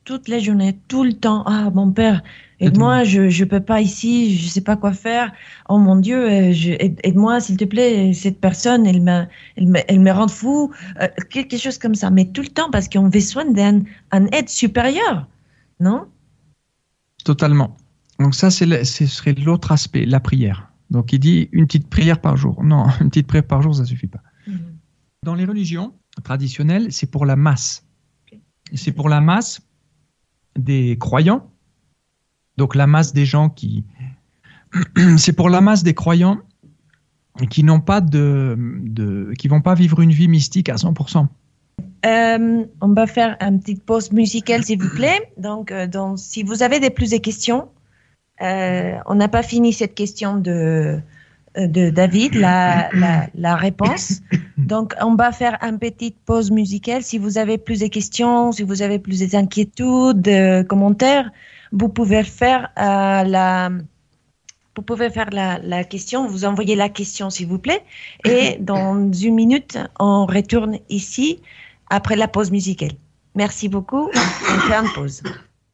toute la journée, tout le temps. Ah, mon père, aide-moi, je ne peux pas ici, je ne sais pas quoi faire. Oh mon Dieu, aide-moi, s'il te plaît, cette personne, elle me rend fou. Quelque chose comme ça. Mais tout le temps, parce qu'on a besoin d'un aide supérieure, non? Totalement. Donc ça, ce serait l'autre aspect, la prière. Donc il dit une petite prière par jour. Non, une petite prière par jour, ça ne suffit pas. Dans les religions traditionnelles, c'est pour la masse. C'est pour la masse des croyants. Donc la masse des gens qui... C'est pour la masse des croyants qui n'ont pas qui vont pas vivre une vie mystique à 100%. On va faire une petite pause musicale, s'il vous plaît. Donc, si vous avez plus de questions, on n'a pas fini cette question de David, la réponse. Donc, on va faire une petite pause musicale. Si vous avez plus de questions, si vous avez plus d'inquiétudes, de commentaires, vous pouvez faire la question. Vous envoyez la question, s'il vous plaît. Et dans une minute, on retourne ici après la pause musicale. Merci beaucoup. On fait une pause.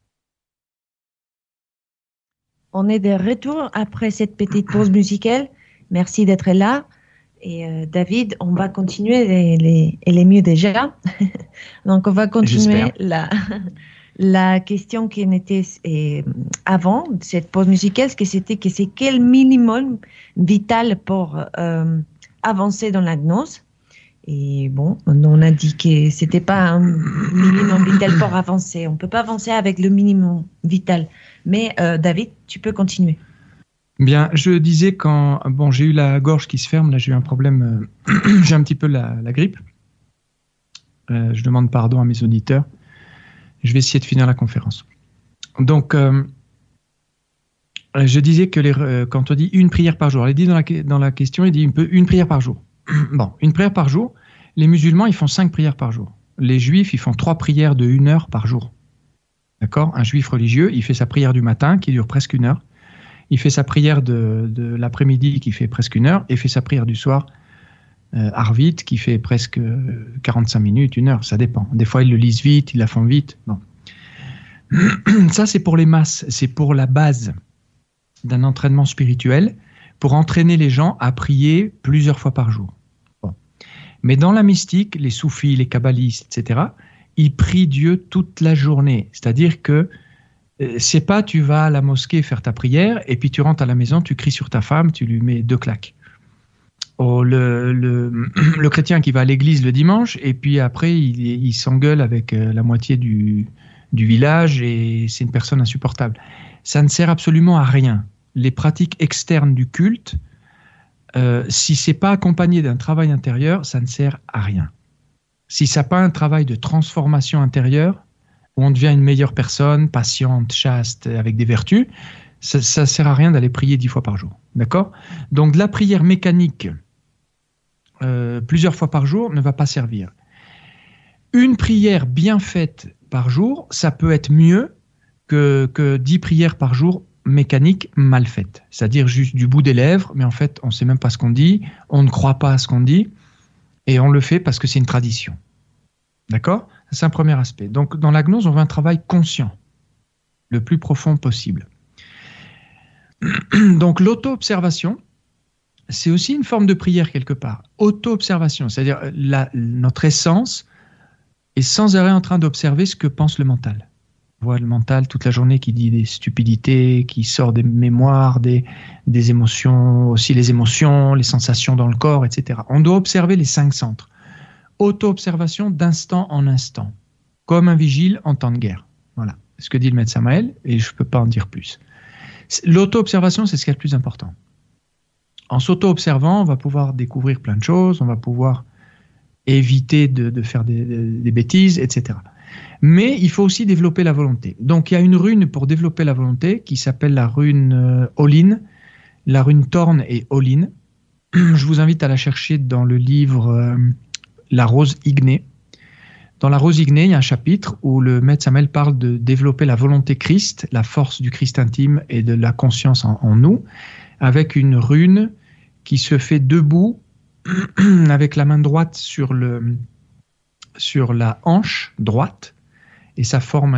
On est de retour après cette petite pause musicale. Merci d'être là. Et David, on va continuer. Elle est mieux déjà. Donc, on va continuer la question qui était avant cette pause musicale, c'est quel minimum vital pour avancer dans la gnose. Et bon, on a dit que c'était pas un minimum vital pour avancer. On peut pas avancer avec le minimum vital. Mais David, tu peux continuer. Bien, je disais quand j'ai eu la gorge qui se ferme, là j'ai eu un problème, j'ai un petit peu la grippe. Je demande pardon à mes auditeurs. Je vais essayer de finir la conférence. Donc, je disais que quand on dit une prière par jour, elle dit dans la question, il dit une prière par jour. Bon, une prière par jour. Les musulmans, ils font 5 prières par jour. Les juifs, ils font 3 prières de 1 heure par jour. D'accord ? Un juif religieux, il fait sa prière du matin qui dure presque 1 heure. Il fait sa prière de l'après-midi qui fait presque 1 heure et fait sa prière du soir, Arvit, qui fait presque 45 minutes, 1 heure, ça dépend. Des fois, ils le lisent vite, ils la font vite. Bon. Ça, c'est pour les masses, c'est pour la base d'un entraînement spirituel, pour entraîner les gens à prier plusieurs fois par jour. Bon. Mais dans la mystique, les soufis, les kabbalistes, etc., ils prient Dieu toute la journée. C'est-à-dire que c'est pas tu vas à la mosquée faire ta prière et puis tu rentres à la maison, tu cries sur ta femme, tu lui mets 2 claques. Oh, le chrétien qui va à l'église le dimanche et puis après il s'engueule avec la moitié du village et c'est une personne insupportable. Ça ne sert absolument à rien. Les pratiques externes du culte, si c'est pas accompagné d'un travail intérieur, ça ne sert à rien. Si ça n'a pas un travail de transformation intérieure, où on devient une meilleure personne, patiente, chaste, avec des vertus, ça ne sert à rien d'aller prier 10 fois par jour. D'accord ? Donc de la prière mécanique plusieurs fois par jour ne va pas servir. Une prière bien faite par jour, ça peut être mieux que 10 prières par jour mécaniques mal faites. C'est-à-dire juste du bout des lèvres, mais en fait, on ne sait même pas ce qu'on dit, on ne croit pas à ce qu'on dit, et on le fait parce que c'est une tradition. D'accord ? C'est un premier aspect. Donc, dans la gnose, on veut un travail conscient, le plus profond possible. Donc, l'auto-observation, c'est aussi une forme de prière quelque part. Auto-observation, c'est-à-dire notre essence est sans arrêt en train d'observer ce que pense le mental. On voit le mental toute la journée qui dit des stupidités, qui sort des mémoires, des émotions, aussi les émotions, les sensations dans le corps, etc. On doit observer les 5 centres. Auto-observation d'instant en instant, comme un vigile en temps de guerre. Voilà, c'est ce que dit le maître Samael, et je ne peux pas en dire plus. L'auto-observation, c'est ce qui est le plus important. En s'auto-observant, on va pouvoir découvrir plein de choses, on va pouvoir éviter de faire des bêtises, etc. Mais il faut aussi développer la volonté. Donc il y a une rune pour développer la volonté qui s'appelle la rune Olin, la rune Thorn et Olin. Je vous invite à la chercher dans le livre La Rose Ignée. Dans La Rose Ignée, il y a un chapitre où le maître Samael parle de développer la volonté Christ, la force du Christ intime et de la conscience en nous, avec une rune qui se fait debout, avec la main droite sur la hanche droite, et ça forme